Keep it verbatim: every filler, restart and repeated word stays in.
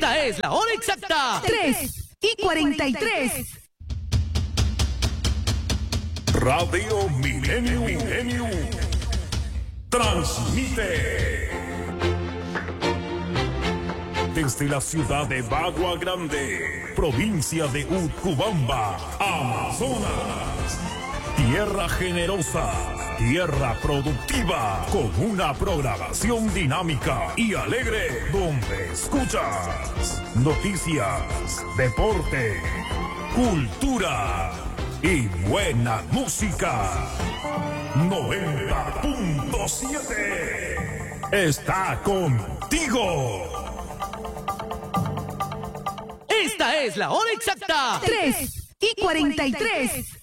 Esta es la hora exacta. tres y cuarenta y tres. Radio Milenio, Milenio transmite desde la ciudad de Bagua Grande, provincia de Utcubamba, Amazonas. Tierra generosa, tierra productiva, con una programación dinámica y alegre, donde escuchas noticias, deporte, cultura y buena música. noventa punto siete está contigo. Esta es la hora exacta. tres y cuarenta y tres.